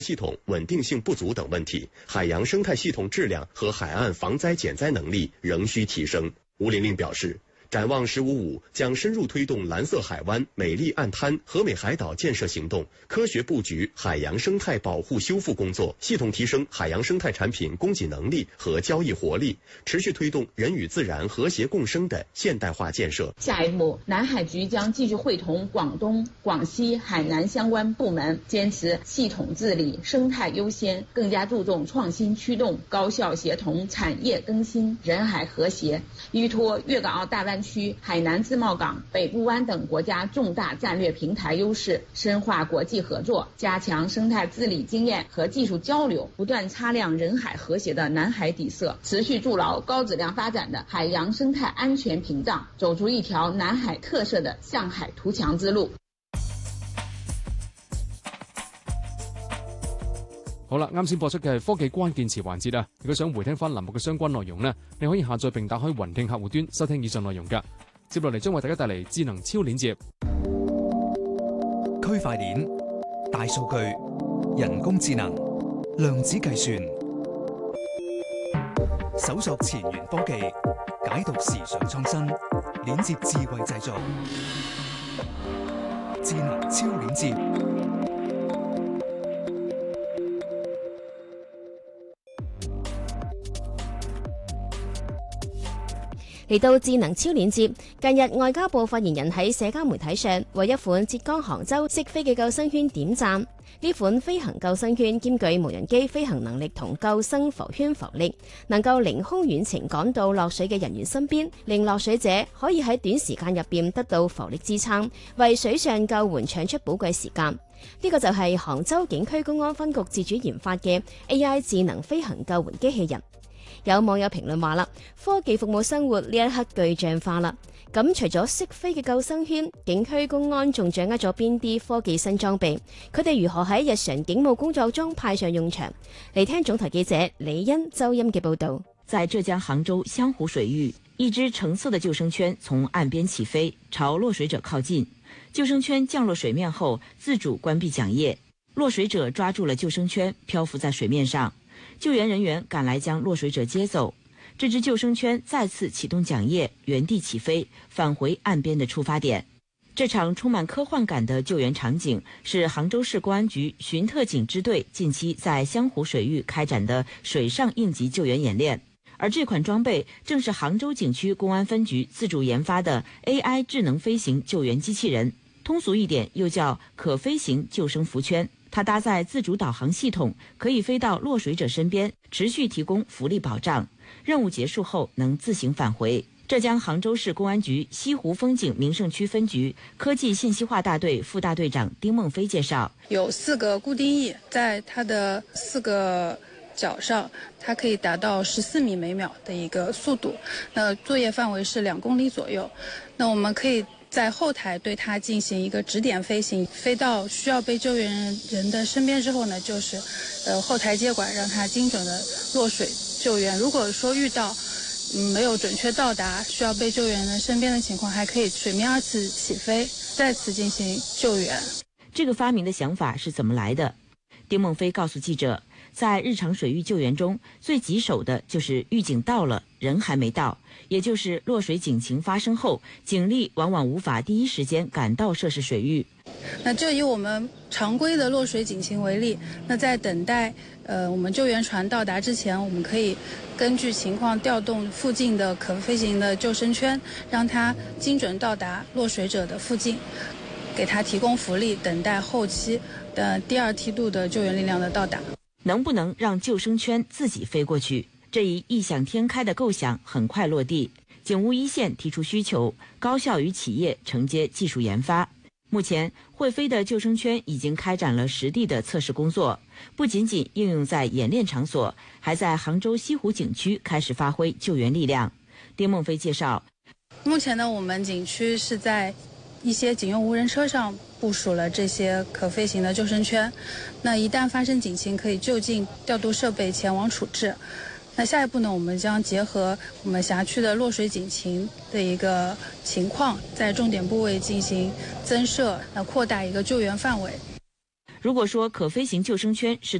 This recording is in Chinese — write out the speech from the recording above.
系统稳定性不足等问题，海洋生态系统质量和海岸防灾减灾能力仍需提升。吴玲玲表示，展望“15+5”将深入推动蓝色海湾、美丽岸滩、和美海岛建设行动，科学布局海洋生态保护修复工作，系统提升海洋生态产品供给能力和交易活力，持续推动人与自然和谐共生的现代化建设。 下一步，南海局将继续会同广东、广西、海南相关部门，坚持系统治理、生态优先，更加注重创新驱动、高效协同、产业更新、人海和谐，依托粤港澳大湾区、海南自贸港、北部湾等国家重大战略平台优势，深化国际合作，加强生态治理经验和技术交流，不断擦亮人海和谐的南海底色，持续筑牢高质量发展的海洋生态安全屏障，走出一條南海特色的向海圖強之路。 好啦，啱先播出嘅係科技關鍵詞環節啦。如果想回聽翻欄目嘅相關內容呢，你可以下載並打開雲聽客戶端收聽以上內容㗎。接落嚟將為大家帶嚟智能超鏈接、 區塊鏈、大數據、人工智能、量子計算，搜索前沿科技，解讀時尚創新，鏈接智慧製造，智能超鏈接。 嚟到智能超鏈接，近日外交部發言人喺社交媒體上為一款浙江杭州識飛嘅救生圈點讚。呢款飛行救生圈兼具無人機飛行能力同救生浮圈浮力，能夠凌空遠程趕到落水嘅人員身邊，令落水者可以喺短時間入邊得到浮力支撐，為水上救援搶出寶貴時間。呢個就係杭州警區公安分局自主研發嘅 AI 智能飛行救援機器人。有網友評論話啦，科技服務生活呢一刻具象化啦。咁除咗識飛嘅救生圈，警區公安仲掌握咗邊啲科技新裝備？佢哋如何喺日常警務工作中派上用場？嚟聽總台記者李欣、周音嘅報道。 在浙江杭州湘湖水域，一隻橙色的救生圈從岸邊起飛，朝落水者靠近。救生圈降落水面後，自主關閉槳葉，落水者抓住了救生圈，漂浮在水面上。救援人員趕來將落水者接走，這隻救生圈再次啟動槳葉，原地起飛，返回岸邊的出發點。這場充滿科幻感的救援場景是杭州市公安局巡特警支隊近期在湘湖水域開展的水上應急救援演練，而這款裝備正是杭州景區公安分局自主研發的 AI 智能飛行救援機器人，通俗一點又叫可飛行救生浮圈。它搭載自主導航系統，可以飛到落水者身邊，持續提供浮力保障。任務結束後能自行返回。浙江杭州市公安局西湖風景名勝區分局科技信息化大隊副大隊長丁夢飛介紹， 有4個固定翼，在它的4個角上，它可以達到14米每秒的一個速度。那作業範圍是2公里左右。那我們可以在後台對它進行一個指點飛行，飛到需要被救援人的身邊之後呢，就是後台接管，讓它精準的落水救援。如果說遇到沒有準確到達需要被救援人身邊的情況，還可以水面2次起飛，再次進行救援。 這個發明的想法是怎麼來的？丁夢飛告訴記者，在日常水域救援中，最棘手的就是預警到了，人還沒到，也就是落水警情發生後，警力往往無法第一時間趕到涉事水域。 那就以我們常規的落水警情為例，那在等待我們救援船到達之前，我們可以根據情況調動附近的可飛行的救生圈，讓它精準到達落水者的附近，給它提供浮力，等待後期的第2梯度的救援力量的到達。 能不能讓救生圈自己飛過去？這一異想天開的構想很快落地。警務一線提出需求，高校與企業承接技術研發。目前會飛的救生圈已經開展了實地的測試工作，不僅僅應用在演練場所，還在杭州西湖景區開始發揮救援力量。丁夢飛介紹， 目前呢，我們景區是在一些警用無人車上部署了這些可飛行的救生圈，那一旦發生警情，可以就近調度設備前往處置。那下一步呢，我們將結合我們轄區的落水警情的一個情況，在重點部位進行增設，擴大一個救援範圍。 如果说可飞行救生圈是